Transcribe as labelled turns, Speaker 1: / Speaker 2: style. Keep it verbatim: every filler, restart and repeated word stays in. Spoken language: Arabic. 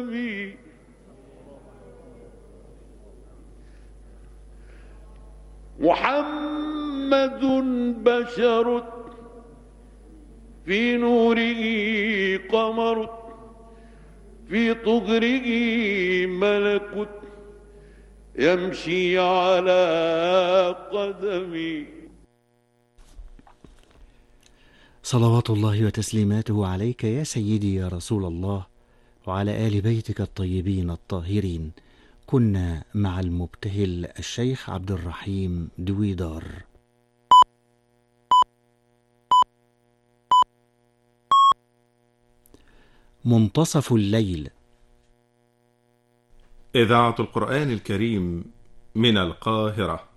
Speaker 1: محمد بشر في نوره قمر، في طهره ملك يمشي على قدمي.
Speaker 2: صلوات الله وتسليماته عليك يا سيدي يا رسول الله، وعلى آل بيتك الطيبين الطاهرين. كنا مع المبتهل الشيخ عبد الرحيم دويدار. منتصف الليل.
Speaker 3: إذاعة القرآن الكريم من القاهرة.